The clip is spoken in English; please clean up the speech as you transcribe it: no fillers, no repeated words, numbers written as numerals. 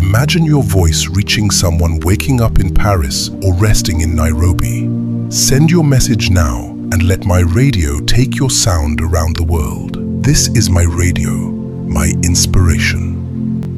Imagine your voice reaching someone waking up in Paris or resting in Nairobi. Send your message now and let my radio take your sound around the world. This is my radio, my inspiration.